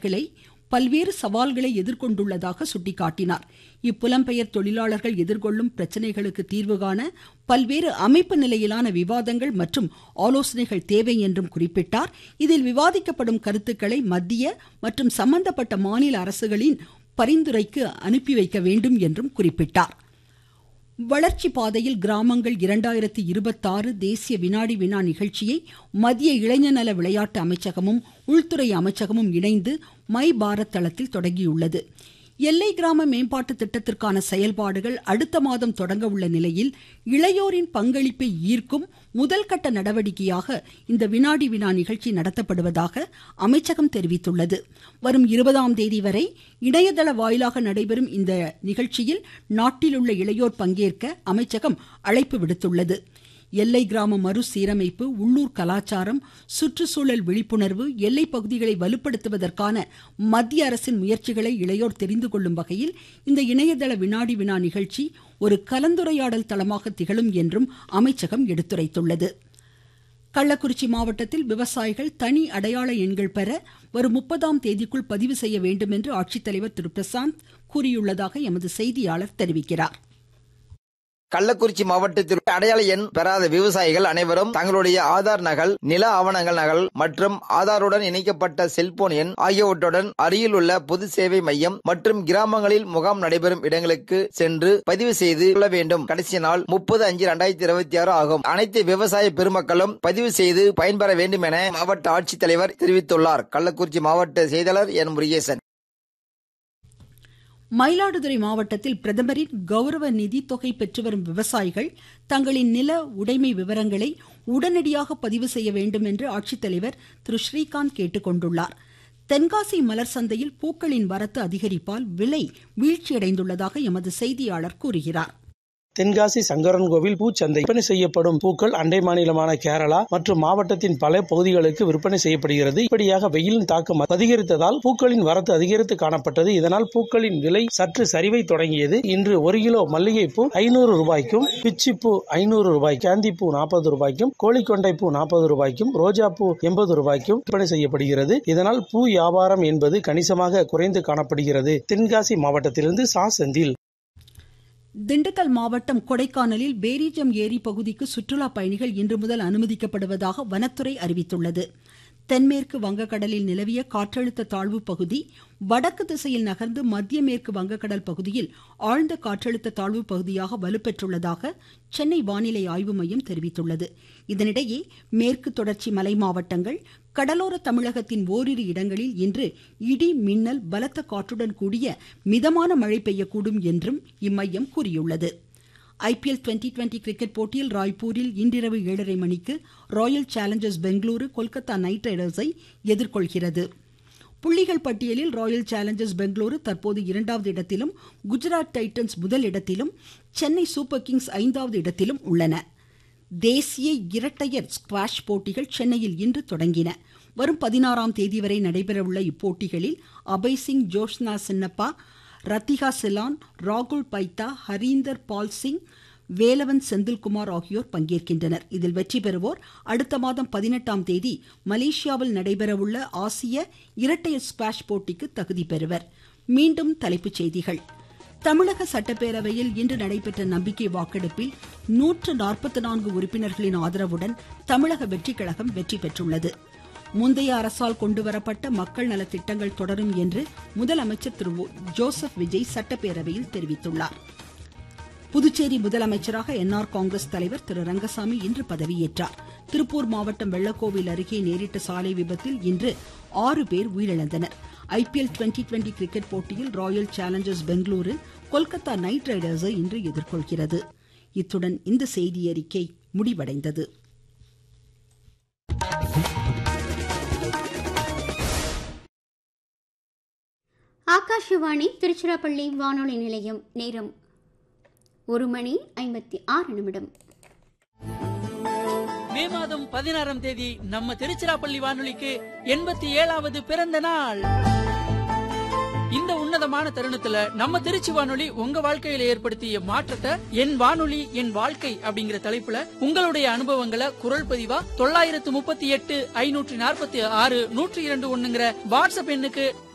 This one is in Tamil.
கிளை பல்வேறு சவால்களை எதிர்கொண்டுள்ளதாக சுட்டிக்காட்டினார். இப்புலம்பெயர் தொழிலாளர்கள் எதிர்கொள்ளும் பிரச்சனைகளுக்கு தீர்வு காண பல்வேறு அமைப்பு நிலையிலான விவாதங்கள் மற்றும் ஆலோசனைகள் தேவை என்றும் குறிப்பிட்டார். இதில் விவாதிக்கப்படும் கருத்துக்களை மத்திய மற்றும் சம்பந்தப்பட்ட மாநில அரசுகளின் பரிந்துரைக்கு அனுப்பி வைக்க வேண்டும் என்றும் குறிப்பிட்டார். வளர்ச்சி பாதையில் கிராமங்கள் 2026 தேசிய வினாடி வினா நிகழ்ச்சியை மத்திய இளைஞர் நல விளையாட்டு அமைச்சகமும் உள்துறை அமைச்சகமும் இணைந்து மை பாரத் தளத்தில் தொடங்கியுள்ளது. எல்லை கிராம மேம்பாட்டு திட்டத்திற்கான செயல்பாடுகள் அடுத்த மாதம் தொடங்க உள்ள நிலையில் இளையோரின் பங்களிப்பை ஈர்க்கும் முதல் கட்ட நடவடிக்கையாக இந்த வினாடி வினா நிகழ்ச்சி நடத்தப்படுவதாக அமைச்சகம் தெரிவித்துள்ளது. வரும் 20ஆம் தேதி வரை இணையதள வாயிலாக நடைபெறும் இந்த நிகழ்ச்சியில் நாட்டில் உள்ள இளையோர் பங்கேற்க அமைச்சகம் அழைப்பு விடுத்துள்ளது. எல்லை கிராம மறுசீரமைப்பு, உள்ளூர் கலாச்சாரம், சுற்றுச்சூழல் விழிப்புணர்வு, எல்லை பகுதிகளை வலுப்படுத்துவதற்கான மத்திய அரசின் முயற்சிகளை இளையோர் தெரிந்து கொள்ளும் வகையில் இந்த இணையதள வினாடி வினா நிகழ்ச்சி ஒரு கலந்துரையாடல் தளமாக திகழும் என்றும் அமைச்சகம் எடுத்துரைத்துள்ளது. கள்ளக்குறிச்சி மாவட்டத்தில் விவசாயிகள் தனி அடையாள எண்கள் பெற வரும் 30ஆம் தேதிக்குள் பதிவு செய்ய வேண்டும் என்று ஆட்சித்தலைவர் திரு பிரசாந்த் கூறியுள்ளதாக எமது செய்தியாளர் தெரிவிக்கிறார். கள்ளக்குறிச்சி மாவட்டத்தில் அடையாள எண் பெறாத விவசாயிகள் அனைவரும் தங்களுடைய ஆதார் நகல், நில ஆவணங்கள் நகல் மற்றும் ஆதாருடன் இணைக்கப்பட்ட செல்போன் எண் ஆகியவற்றுடன் அருகில் உள்ள பொது சேவை மையம் மற்றும் கிராமங்களில் முகாம் நடைபெறும் இடங்களுக்கு சென்று பதிவு செய்து கொள்ள வேண்டும். கடைசி நாள் 30/5/2026 ஆகும். அனைத்து விவசாய பெருமக்களும் பதிவு செய்து பயன்பெற வேண்டும் என மாவட்ட ஆட்சித்தலைவர் தெரிவித்துள்ளார். கள்ளக்குறிச்சி மாவட்ட செய்தியாளர் என் முருகேசன். மயிலாடுதுறை மாவட்டத்தில் பிரதமரின் கௌரவ நிதி தொகை பெற்று வரும் விவசாயிகள் தங்களின் நில உடைமை விவரங்களை உடனடியாக பதிவு செய்ய வேண்டும் என்று ஆட்சித்தலைவர் திரு ஸ்ரீகாந்த் கேட்டுக்கொண்டுள்ளார். தென்காசி மலர் சந்தையில் பூக்களின் வரத்து அதிகரிப்பால் விலை வீழ்ச்சியடைந்துள்ளதாக எமது செய்தியாளர் கூறுகிறார். தென்காசி சங்கரன் கோவில் பூச்சந்தை விற்பனை செய்யப்படும் பூக்கள் அண்டை மாநிலமான கேரளா மற்றும் மாவட்டத்தின் பல பகுதிகளுக்கு விற்பனை செய்யப்படுகிறது. இப்படியாக வெயிலின் தாக்கம் அதிகரித்ததால் பூக்களின் வரத்து அதிகரித்து காணப்பட்டது. இதனால் பூக்களின் விலை சற்று சரிவை தொடங்கியது. இன்று 1 கிலோ மல்லிகைப்பூ 500 ரூபாய்க்கும், பிச்சிப்பூ 500 ரூபாய், கேந்திப்பூ 40 ரூபாய்க்கும், கோழிக்கொண்டை பூ 40 ரூபாய்க்கும், ரோஜா பூ 80 ரூபாய்க்கும் விற்பனை செய்யப்படுகிறது. இதனால் பூ வியாபாரம் என்பது கணிசமாக குறைந்து காணப்படுகிறது. தென்காசி மாவட்டத்திலிருந்து சா செந்தில். திண்டுக்கல் மாவட்டம் கொடைக்கானலில் பேரிஜம் ஏரி பகுதிக்கு சுற்றுலா பயணிகள் இன்று முதல் அனுமதிக்கப்படுவதாக வனத்துறை அறிவித்துள்ளது. தென்மேற்கு வங்கக்கடலில் நிலவிய காற்றழுத்த தாழ்வு பகுதி வடக்கு திசையில் நகர்ந்து மத்திய மேற்கு வங்கக்கடல் பகுதியில் ஆழ்ந்த காற்றழுத்த தாழ்வு பகுதியாக வலுப்பெற்றுள்ளதாக சென்னை வானிலை ஆய்வு மையம் தெரிவித்துள்ளது. இதனிடையே மேற்கு தொடர்ச்சி மலை மாவட்டங்கள், கடலோர தமிழகத்தின் ஓரிரு இடங்களில் இன்று இடி, மின்னல், பலத்த காற்றுடன் கூடிய மிதமான மழை பெய்யக்கூடும் என்றும் இம்மையம் கூறியுள்ளது. IPL 2020 கிரிக்கெட் போட்டியில் ராய்ப்பூரில் இன்றிரவு 7:30 மணிக்கு Royal Challengers Bengaluru Kolkata night ரைடர்ஸை எதிர்கொள்கிறது. புள்ளிகள் பட்டியலில் ராயல் சேலஞ்சர்ஸ் பெங்களூரு தற்போது 2வது இடத்திலும், குஜராத் டைட்டன்ஸ் முதல் இடத்திலும், சென்னை சூப்பர் கிங்ஸ் 5வது இடத்திலும் உள்ளன. தேசிய இரட்டையர் ஸ்குவாஷ் போட்டிகள் சென்னையில் இன்று தொடங்கின. வரும் 16ஆம் தேதி வரை நடைபெறவுள்ள இப்போட்டிகளில் அபய் சிங், ஜோஷ்னா சின்னப்பா, ரத்திகா சிலான், ராகுல் பைத்தா, ஹரீந்தர் பால் சிங், வேலவன் செந்தில்குமார் ஆகியோர் பங்கேற்கின்றனர். இதில் வெற்றி பெறுவோர் அடுத்த மாதம் 18ஆம் தேதி மலேசியாவில் நடைபெறவுள்ள ஆசிய இரட்டையர் ஸ்குவாஷ் போட்டிக்கு தகுதி பெறுவர். மீண்டும் தலைப்புச் செய்திகள். தமிழக சட்டப்பேரவையில் இன்று நடைபெற்ற நம்பிக்கை வாக்கெடுப்பில் 144 உறுப்பினர்களின் ஆதரவுடன் தமிழக வெற்றிக் கழகம் வெற்றி பெற்றுள்ளது. முந்தைய அரசால் கொண்டுவரப்பட்ட மக்கள் நல திட்டங்கள் தொடரும் என்று முதலமைச்சர் திரு ஜோசப் விஜய் சட்டப்பேரவையில் தெரிவித்துள்ளார். புதுச்சேரி முதலமைச்சராக NR காங்கிரஸ் தலைவர் திரு ரங்கசாமி இன்று பதவியேற்றார். திருப்பூர் மாவட்டம் வெள்ளக்கோவில் அருகே நேரிட்ட சாலை விபத்தில் இன்று 6 பேர் உயிரிழந்தனர். IPL 2020 கிரிக்கெட் போட்டியில் Royal Challengers Bengaluru Kolkata night ரைடர்ஸை இன்று எதிர்கொள்கிறது. இத்துடன் இந்த செய்தியறிக்கை முடிவடைந்தது. ஆகாஷவாணி திருச்சிராப்பள்ளி வானொலி நிலையம். நேரம் 1:56. மே மாதம் 16ஆம் தேதி நம்ம திருச்சிராப்பள்ளி வானொலிக்கு 87வது பிறந்த நாள். இந்த உன்னதமான தருணத்துல நம்ம திருச்சி வானொலி உங்க வாழ்க்கையில ஏற்படுத்திய மாற்றத்தை என் வானொலி என் வாழ்க்கை அப்படிங்கிற தலைப்புல உங்களுடைய அனுபவங்களை குரல் பதிவா 938 546 102 1ங்கிற வாட்ஸ்அப் எண்ணுக்கு